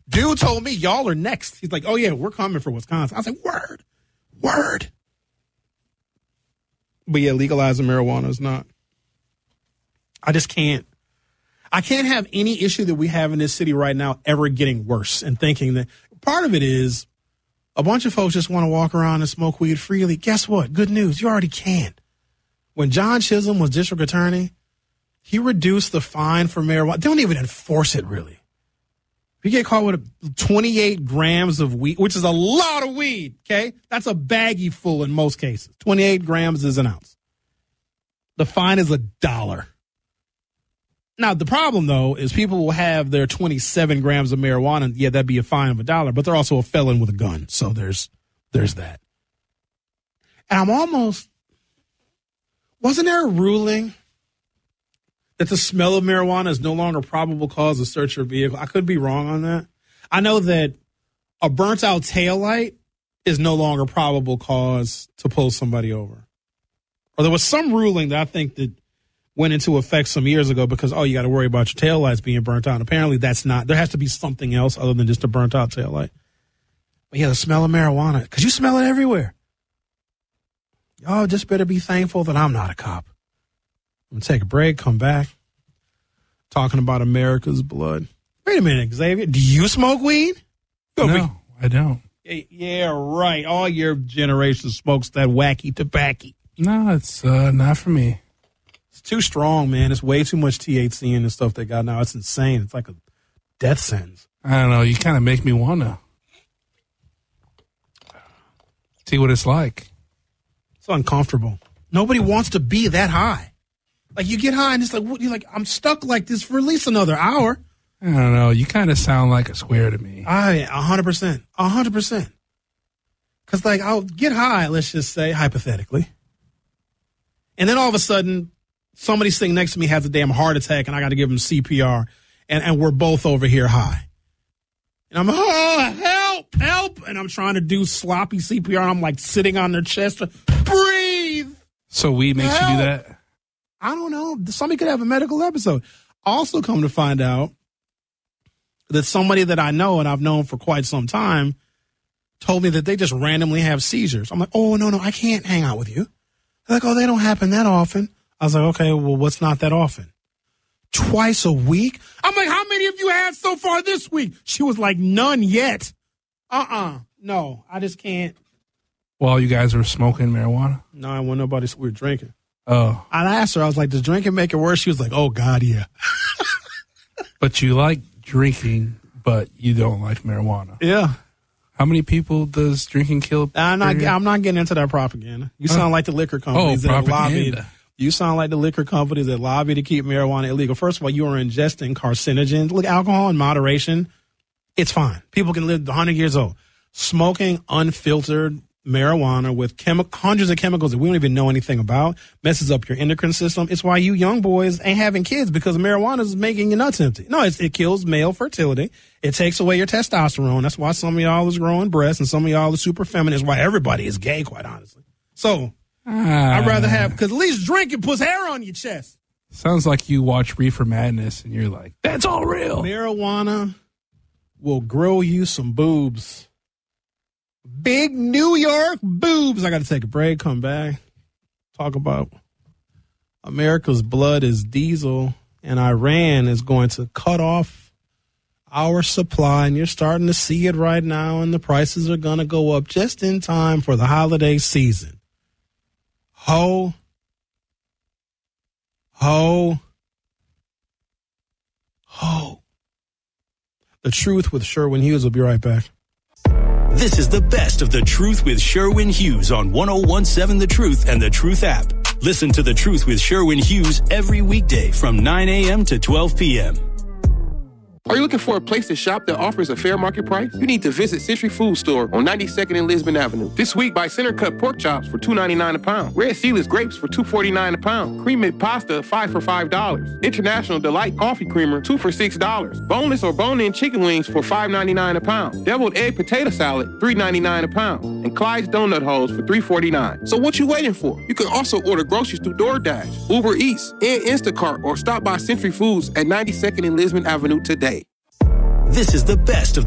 Dude told me, y'all are next. He's like, oh, yeah, we're coming for Wisconsin. I was like, word. But, yeah, legalizing marijuana is not. I just can't. I can't have any issue that we have in this city right now ever getting worse and thinking that part of it is a bunch of folks just want to walk around and smoke weed freely. Guess what? Good news. You already can. When John Chisholm was district attorney, he reduced the fine for marijuana. They don't even enforce it, really. If you get caught with 28 grams of weed, which is a lot of weed, okay? That's a baggie full in most cases. 28 grams is an ounce. The fine is $1. Now, the problem, though, is people will have their 27 grams of marijuana. And yeah, that'd be a fine of $1, but they're also a felon with a gun. So there's that. And wasn't there a ruling that the smell of marijuana is no longer probable cause to search your vehicle? I could be wrong on that. I know that a burnt out taillight is no longer probable cause to pull somebody over. Or there was some ruling that I think that went into effect some years ago because, you got to worry about your taillights being burnt out. And apparently that's not. There has to be something else other than just a burnt out taillight. But yeah, the smell of marijuana, because you smell it everywhere. Y'all just better be thankful that I'm not a cop. I'm going to take a break, come back, talking about America's blood. Wait a minute, Xavier. Do you smoke weed? No, I don't. Yeah, right. All your generation smokes that wacky tobacco. No, it's not for me. It's too strong, man. It's way too much THC in the stuff they got now. It's insane. It's like a death sentence. I don't know. You kind of make me want to see what it's like. It's uncomfortable. Nobody wants to be that high. Like, you get high and it's like, you're like, I'm stuck like this for at least another hour. I don't know. You kind of sound like a square to me. 100%. 100%. Because, like, I'll get high, let's just say, hypothetically. And then all of a sudden, somebody sitting next to me has a damn heart attack and I got to give them CPR. And we're both over here high. And I'm, help. And I'm trying to do sloppy CPR. And I'm like sitting on their chest. Breathe. So weed makes you do that? I don't know. Somebody could have a medical episode. Also come to find out that somebody that I know and I've known for quite some time told me that they just randomly have seizures. I'm like, oh, no, I can't hang out with you. They're like, oh, they don't happen that often. I was like, okay, well, what's not that often? Twice a week? I'm like, how many of you had so far this week? She was like, none yet. No, I just can't. While you guys were smoking marijuana? No, I want nobody. We were drinking. Oh. I asked her, I was like, does drinking make it worse? She was like, oh, God, yeah. But you like drinking, but you don't like marijuana. Yeah. How many people does drinking kill? I'm not getting into that propaganda. You sound like the liquor companies that lobbied. You sound like the liquor companies that lobby to keep marijuana illegal. First of all, you are ingesting carcinogens. Look, alcohol in moderation, it's fine. People can live 100 years old. Smoking unfiltered marijuana with hundreds of chemicals that we don't even know anything about messes up your endocrine system. It's why you young boys ain't having kids, because marijuana is making your nuts empty. No, it kills male fertility. It takes away your testosterone. That's why some of y'all is growing breasts and some of y'all is super feminine. It's why everybody is gay, quite honestly. So I'd rather have, because at least drinking puts hair on your chest. Sounds like you watch Reefer Madness and you're like, that's all real. Marijuana will grow you some boobs. Big New York boobs. I got to take a break, come back, talk about America's blood is diesel, and Iran is going to cut off our supply, and you're starting to see it right now, and the prices are going to go up just in time for the holiday season. Ho. The Truth with Sherwin Hughes. Will be right back. This is the best of The Truth with Sherwin Hughes on 101.7 The Truth and The Truth app. Listen to The Truth with Sherwin Hughes every weekday from 9 a.m. to 12 p.m. Are you looking for a place to shop that offers a fair market price? You need to visit Century Food Store on 92nd and Lisbon Avenue. This week, buy center cut pork chops for $2.99 a pound. Red Sealer's grapes for $2.49 a pound. Cream made pasta, 5 for $5. International Delight Coffee Creamer, 2 for $6. Boneless or bone-in chicken wings for $5.99 a pound. Deviled egg potato salad, $3.99 a pound. And Clyde's donut holes for $3.49. So what you waiting for? You can also order groceries through DoorDash, Uber Eats, and Instacart, or stop by Century Foods at 92nd and Lisbon Avenue today. This is the best of